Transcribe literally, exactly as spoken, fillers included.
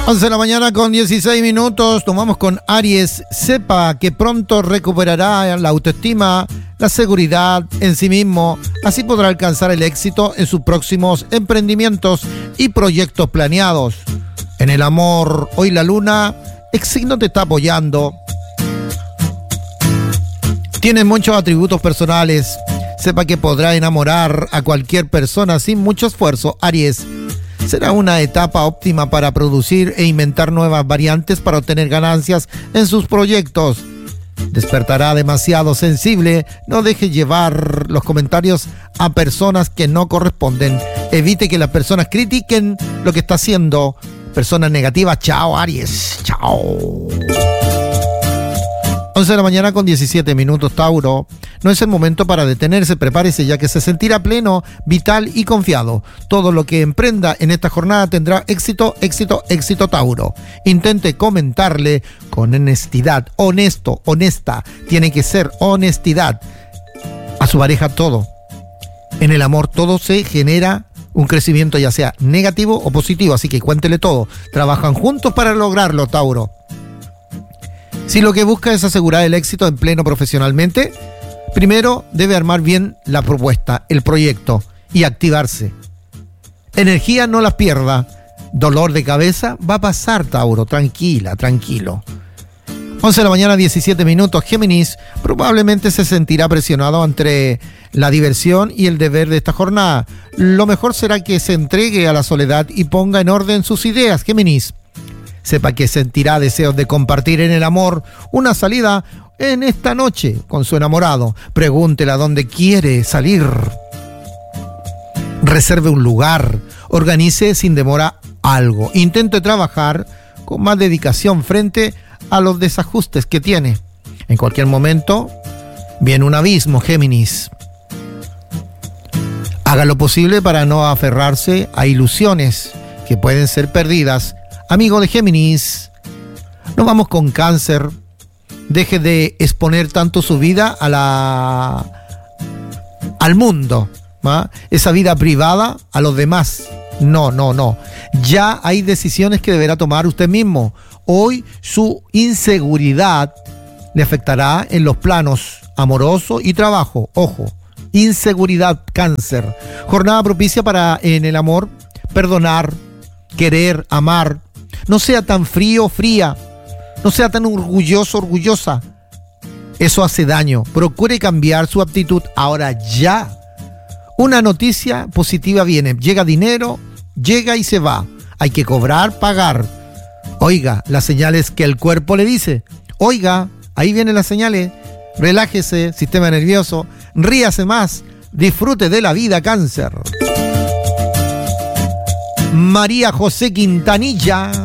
once de la mañana con dieciséis minutos, tomamos con Aries. Sepa que pronto recuperará la autoestima, la seguridad en sí mismo, así podrá alcanzar el éxito en sus próximos emprendimientos y proyectos planeados. En el amor, hoy la luna, el signo te está apoyando. Tienes muchos atributos personales. Sepa que podrá enamorar a cualquier persona sin mucho esfuerzo, Aries. Será una etapa óptima para producir e inventar nuevas variantes para obtener ganancias en sus proyectos. Despertará demasiado sensible. No deje llevar los comentarios a personas que no corresponden. Evite que las personas critiquen lo que está haciendo. Personas negativas, chao Aries, chao. once de la mañana con diecisiete minutos, Tauro. No es el momento para detenerse, prepárese ya que se sentirá pleno, vital y confiado. Todo lo que emprenda en esta jornada tendrá éxito, éxito, éxito, Tauro. Intente comentarle con honestidad, honesto, honesta. Tiene que ser honestidad a su pareja todo. En el amor todo se genera un crecimiento ya sea negativo o positivo, así que cuéntele todo. Trabajan juntos para lograrlo, Tauro. Si lo que busca es asegurar el éxito en pleno profesionalmente, primero debe armar bien la propuesta, el proyecto y activarse. Energía no las pierda. Dolor de cabeza va a pasar, Tauro. Tranquila, tranquilo. once de la mañana, diecisiete minutos. Géminis probablemente se sentirá presionado entre la diversión y el deber de esta jornada. Lo mejor será que se entregue a la soledad y ponga en orden sus ideas, Géminis. Sepa que sentirá deseos de compartir en el amor una salida en esta noche con su enamorado. Pregúntele a dónde quiere salir. Reserve un lugar. Organice sin demora algo. Intente trabajar con más dedicación frente a los desajustes que tiene. En cualquier momento viene un abismo, Géminis. Haga lo posible para no aferrarse a ilusiones que pueden ser perdidas. Amigo de Géminis, nos vamos con Cáncer. Deje de exponer tanto su vida a la al mundo, ¿va? Esa vida privada a los demás. No, no, no. Ya hay decisiones que deberá tomar usted mismo. Hoy su inseguridad le afectará en los planos amoroso y trabajo. Ojo, inseguridad, Cáncer. Jornada propicia para en el amor, perdonar, querer, amar. No sea tan frío, fría. No sea tan orgulloso, orgullosa. Eso hace daño. Procure cambiar su actitud ahora ya. Una noticia positiva viene. Llega dinero, llega y se va. Hay que cobrar, pagar. Oiga, las señales que el cuerpo le dice. Oiga, ahí vienen las señales. Relájese, sistema nervioso. Ríase más. Disfrute de la vida, Cáncer. María José Quintanilla.